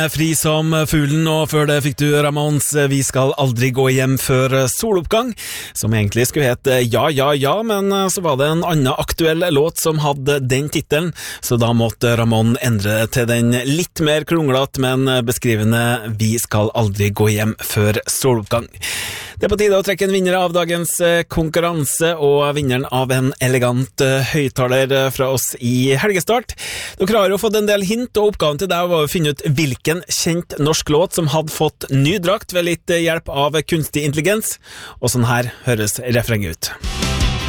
Fri som fuglen, og før det fikk du Ramones Vi skal aldri gå hjem før soloppgang, som egentlig skulle hete Ja, ja, ja, men så var det en annen aktuell låt som hadde den titelen, så da måtte Ramon endre det til den litt mer klunglet, men beskrivende Vi skal aldri gå hjem før soloppgang. Det er på tide å trekke en vinner av dagens konkurranse, og vinneren av en elegant høyttaler fra oss i helgestart. Dere har jo fått en del hint, og oppgaven til deg var å finne ut hvilken kjent norsk låt som hadde fått ny drakt ved litt hjelp av kunstig intelligens, og sånn her høres refrenget ut.